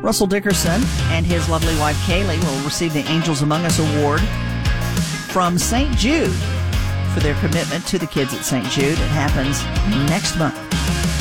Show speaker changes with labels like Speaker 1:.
Speaker 1: Russell Dickerson and his lovely wife Kaylee will receive the Angels Among Us Award from St. Jude for their commitment to the kids at St. Jude. It happens next month.